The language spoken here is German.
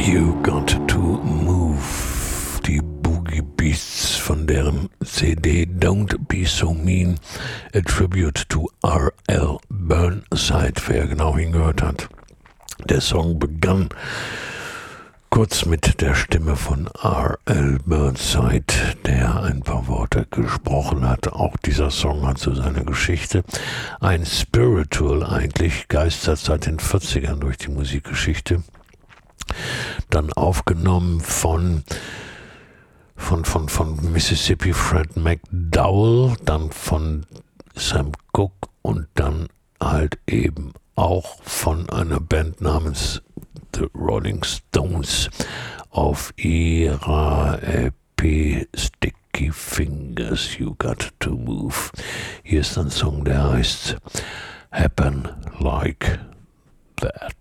You Got to Move, die Boogie Beasts von deren CD Don't Be So Mean, a Tribute to R.L. Burnside, wer genau hingehört hat. Der Song begann kurz mit der Stimme von R.L. Burnside, der ein paar Worte gesprochen hat. Auch dieser Song hat so seine Geschichte. Ein Spiritual eigentlich, geistert seit den 40ern durch die Musikgeschichte. Dann aufgenommen von Mississippi Fred McDowell, dann von Sam Cooke und dann halt eben auch von einer Band namens The Rolling Stones auf ihrer EP Sticky Fingers, You Got to Move. Hier ist ein Song, der heißt Happen Like That.